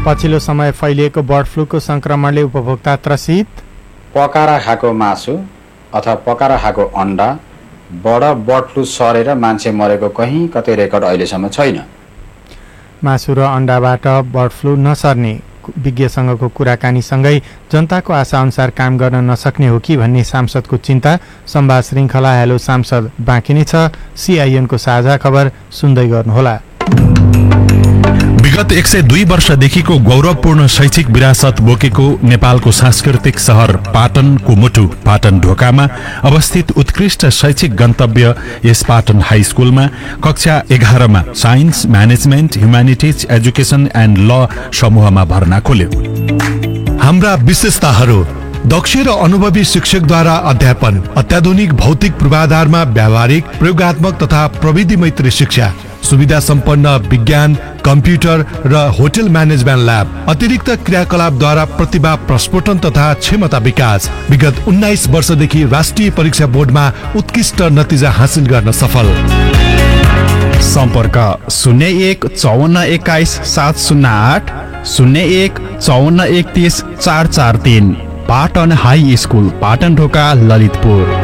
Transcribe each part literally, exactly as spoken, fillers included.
पछिल्लो समय फैलिएको बर्ड फ्लूको संक्रमणले उपभोक्ता त्रसित। पकाएर खाएको मासु अथवा पकाएर खाएको अन्डा बाट बर्ड फ्लू सरेर मान्छे मरेको कहीँ कतै रेकर्ड अहिलेसम्म छैन। मासु र अन्डाबाट बर्ड फ्लू नसर्ने विज्ञसँगको कुराकानीसँगै जनताको आशा अनुसार काम गर्न नसक्ने हो कि भन्ने सांसदको चिन्ता। संवाद श्रृङ्खला हेलो सांसद बाँकी नै छ। सीआईएनको साझा खबर सुन्दै गर्नुहोला। विगत एक सय दुई वर्षदेखिको गौरवपूर्ण शैक्षिक विरासत बोकेको नेपालको सांस्कृतिक शहर पाटनको मुटु पाटन ढोकामा अवस्थित उत्कृष्ट शैक्षिक गन्तव्य यस पाटन हाई स्कुलमा कक्षा एघारमा science management humanities education and ल समूहमा भर्ना खोल्यो। हाम्रा विशेषताहरू दक्ष र अनुभवी शिक्षकद्वारा अध्यापन, अत्याधुनिक भौतिक पूर्वाधारमा व्यावहारिक प्रयोगात्मक तथा प्रविधि मैत्री शिक्षा, सुविधा सम्पन्न विज्ञान, कम्प्युटर र होटल म्यानेजमेन्ट ल्याब, अतिरिक्त क्रियाकलापद्वारा प्रतिभा प्रस्फुटन तथा क्षमता विकास। विगत उन्नाइस वर्षदेखि राष्ट्रिय परीक्षा बोर्डमा उत्कृष्ट नतिजा हासिल गर्न सफल। सम्पर्क शून्य एक चौवन्न एक्काइस सात शून्य आठ शून्य एक चौवन्न एकतिस चार चार तीन। पाटन हाई स्कुल पाटन ढोका ललितपुर।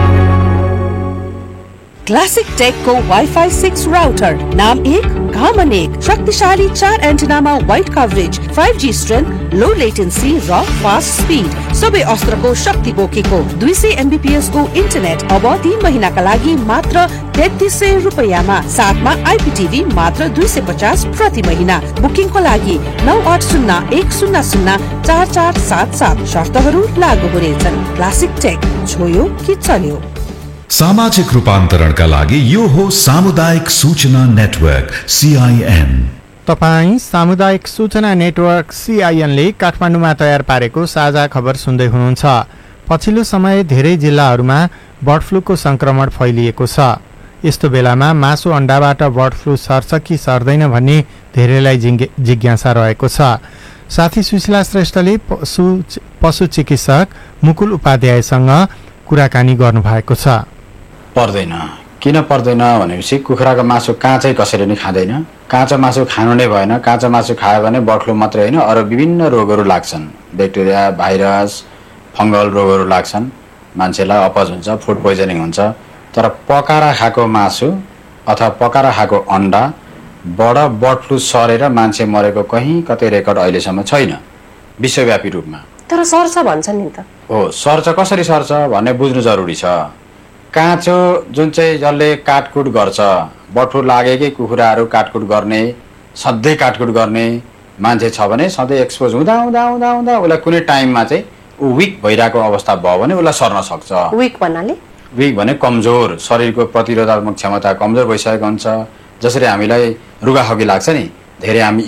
क्लासिक टेक को वाईफाई सिक्स राउटर नाम एक काम अनेक शक्तिशाली चार एन्टेनामा wide coverage five G strength लो लेटेन्सी र फास्ट स्पिड सबै अस्त्रको शक्ति बोकेको दुई सय एमबीपीएस को इन्टरनेट अब तीन महिनाका लागि मात्र तेत्तीस सय रुपैयाँमा। साथमा आइपीटीभी मात्र दुई सय पचास प्रति महिना। बुकिङको लागि नौ आठ शून्य एक शून्य शून्य चार चार सात सात। शर्तहरू लागू हुनेछन्। क्लासिक टेक छोयो कि चल्यो। सामाजिक रूपान्तरणका लागि यो हो सामुदायिक सूचना नेटवर्क सीआईएन। तपाईँ सामुदायिक सूचना नेटवर्क सीआईएनले काठमाडौँमा तयार पारेको साझा खबर सुन्दै हुनुहुन्छ। पछिल्लो समय धेरै जिल्लाहरूमा बर्ड फ्लूको संक्रमण फैलिएको छ। यस्तो बेलामा मासु अन्डाबाट बर्ड फ्लू सर्छ कि सर्दैन भन्ने धेरैलाई जिज्ञासा रहेको छ। साथी सुशीला श्रेष्ठले पशु पशु चिकित्सक मुकुल उपाध्यायसँग कुराकानी गर्नुभएको छ। पर्दैन किन पर्दैन भनेपछि कुखुराको मासु काँचै कसैले नि खाँदैन। काँचो मासु खानु नै भएन। काँचो मासु खायो भने बर्ड फ्लू मात्रै होइन अरू विभिन्न रोगहरू लाग्छन्। ब्याक्टेरिया भाइरस फङ्गल रोगहरू लाग्छन्। मान्छेलाई अपच हुन्छ, फुड पोइजनिङ हुन्छ। तर पकाएर खाएको मासु अथवा पकाएर खाएको अन्डा बाट बर्ड फ्लू सरेर मान्छे मरेको कहीँ कतै रेकर्ड अहिलेसम्म छैन विश्वव्यापी रूपमा। तर सर्छ भन्छन् नि त। हो सर्छ कसरी सर्छ भन्ने बुझ्नु जरुरी छ। काँचो जुन चाहिँ जसले काटकुट गर्छ बर्ड फ्लू लागेकै कुखुराहरू काटकुट गर्ने सधैँ काटकुट गर्ने मान्छे छ भने सधैँ एक्सपोज हुँदा हुँदा हुँदा हुँदा उसलाई कुनै टाइममा चाहिँ ऊ विक भइरहेको अवस्था भयो भने उसलाई सर्न सक्छ। विक भन्नाले विक भने कमजोर, शरीरको प्रतिरोधात्मक क्षमता कमजोर भइसकेको हुन्छ। जसरी हामीलाई रुगाखोकी लाग्छ नि धेरै हामी